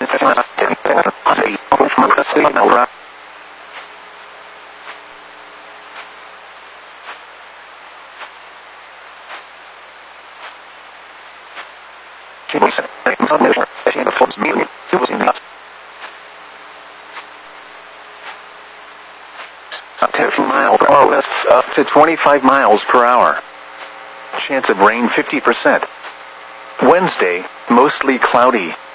Up to 25 miles per hour. Chance of rain 50%. Wednesday, mostly cloudy.